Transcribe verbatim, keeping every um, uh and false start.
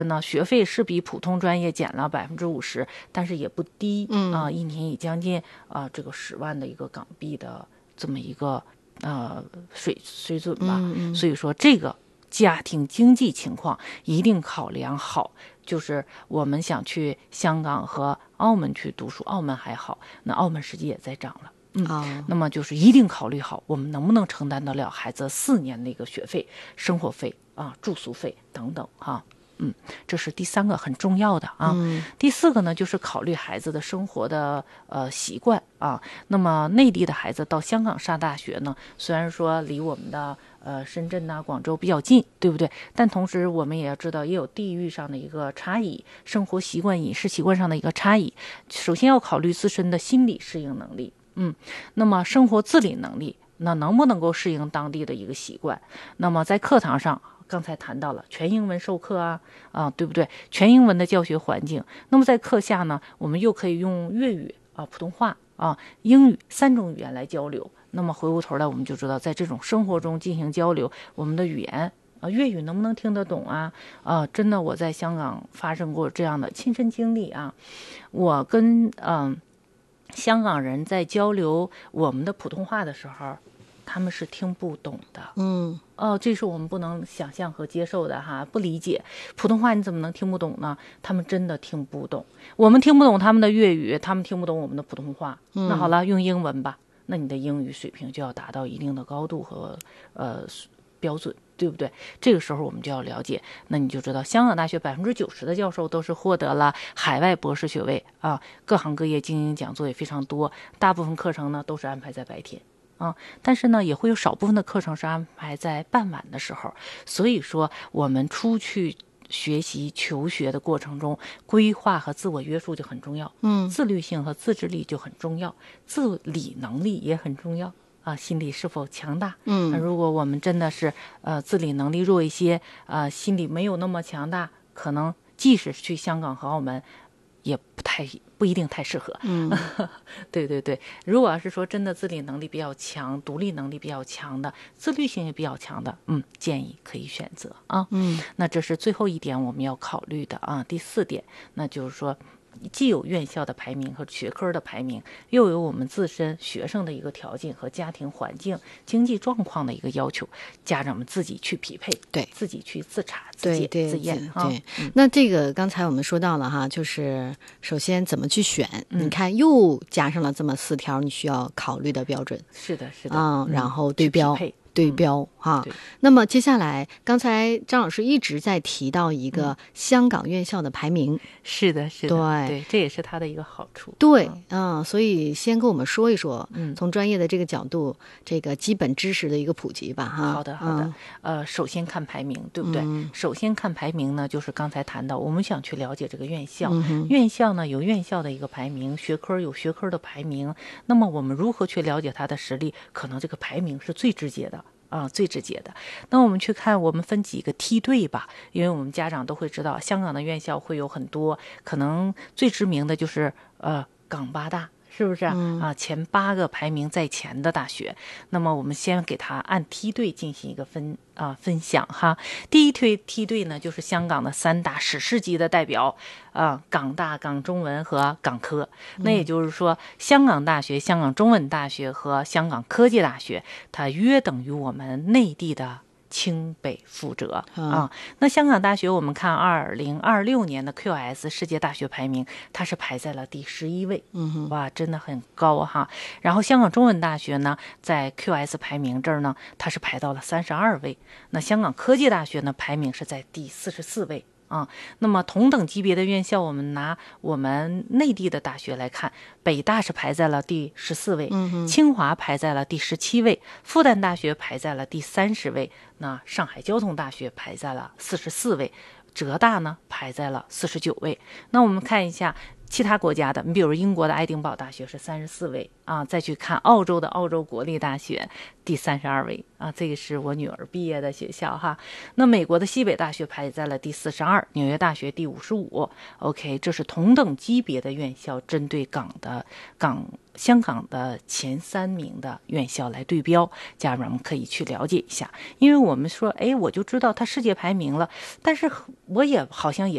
呢，学费是比普通专业减了百分之五十，但是也不低， 嗯啊、一年也将近啊、这个十万的一个港币的这么一个呃水水准吧。 嗯嗯所以说这个家庭经济情况一定考量好。就是我们想去香港和澳门去读书，澳门还好，那澳门实际也在涨了。嗯， 哦那么就是一定考虑好我们能不能承担得了孩子四年的一个学费、生活费啊、住宿费等等哈。嗯，这是第三个很重要的啊。 嗯第四个呢，就是考虑孩子的生活的呃习惯啊。那么内地的孩子到香港上大学呢，虽然说离我们的呃深圳呐、广州比较近，对不对？但同时我们也要知道，也有地域上的一个差异，生活习惯、饮食习惯上的一个差异。首先要考虑自身的心理适应能力，嗯，那么生活自理能力，那能不能够适应当地的一个习惯？那么在课堂上。刚才谈到了全英文授课啊，啊，对不对？全英文的教学环境。那么在课下呢，我们又可以用粤语啊、普通话啊、英语三种语言来交流。那么回过头来，我们就知道，在这种生活中进行交流，我们的语言啊，粤语能不能听得懂啊？啊，真的，我在香港发生过这样的亲身经历啊。我跟嗯、呃、香港人在交流我们的普通话的时候，他们是听不懂的。 嗯哦，这是我们不能想象和接受的哈，不理解普通话你怎么能听不懂呢？他们真的听不懂，我们听不懂他们的粤语，他们听不懂我们的普通话。 嗯那好了，用英文吧，那你的英语水平就要达到一定的高度和呃标准，对不对？这个时候我们就要了解，那你就知道香港大学百分之九十的教授都是获得了海外博士学位啊，各行各业精英讲座也非常多，大部分课程呢都是安排在白天。啊，但是呢，也会有少部分的课程是安排在傍晚的时候。所以说，我们出去学习求学的过程中，规划和自我约束就很重要。 嗯自律性和自制力就很重要，自理能力也很重要。啊，心理是否强大？ 嗯， 如果我们真的是呃自理能力弱一些，呃，心理没有那么强大，可能即使去香港和澳门，也不太不一定太适合。 嗯， 对对对，如果要是说真的自理能力比较强、独立能力比较强的、自律性也比较强的，嗯，建议可以选择啊。 嗯， 那这是最后一点我们要考虑的啊。第四点，那就是说。既有院校的排名和学科的排名，又有我们自身学生的一个条件和家庭环境、经济状况的一个要求，家长们自己去匹配， 对， 自己去自查、自检、 对对自验啊。 对，那这个刚才我们说到了哈，就是首先怎么去选， 嗯你看又加上了这么四条你需要考虑的标准是的，是的， 啊， 嗯然后对标。 去匹配对标哈、 对那么接下来，刚才张老师一直在提到一个香港院校的排名， 是的，是的， 对对，这也是它的一个好处。 对，嗯，所以先跟我们说一说， 嗯从专业的这个角度，这个基本知识的一个普及吧，哈。 好的，好的。 嗯呃，首先看排名，对不对？ 嗯首先看排名呢，就是刚才谈到，我们想去了解这个院校， 嗯哼院校呢有院校的一个排名，学科有学科的排名。那么我们如何去了解它的实力？可能这个排名是最直接的。啊，最直接的。那我们去看，我们分几个梯队吧，因为我们家长都会知道，香港的院校会有很多，可能最知名的就是呃港八大。是不是啊？ 嗯啊，前八个排名在前的大学，那么我们先给它按梯队进行一个分啊分享哈。第一梯梯队呢，就是香港的三大史诗级的代表啊，港大、港中文和港科。那也就是说，香港大学、香港中文大学和香港科技大学，它约等于我们内地的清北覆辙啊。那香港大学，我们看二零二六年的 Q S 世界大学排名，它是排在了第十一位， 嗯哼， 哇，真的很高哈。然后香港中文大学呢，在 Q S 排名这儿呢，它是排到了三十二位。那香港科技大学呢，排名是在第四十四位。啊，那么同等级别的院校，我们拿我们内地的大学来看，北大是排在了第十四位， 嗯清华排在了第十七位，复旦大学排在了第三十位，那上海交通大学排在了四十四位，浙大呢排在了四十九位。那我们看一下其他国家的，你比如英国的爱丁堡大学是三十四位啊，再去看澳洲的澳洲国立大学第三十二位啊，这个是我女儿毕业的学校哈。那美国的西北大学排在了第四十二，纽约大学第五十五。OK， 这是同等级别的院校针对港的港香港的前三名的院校来对标，家长们可以去了解一下。因为我们说，哎，我就知道它世界排名了，但是我也好像也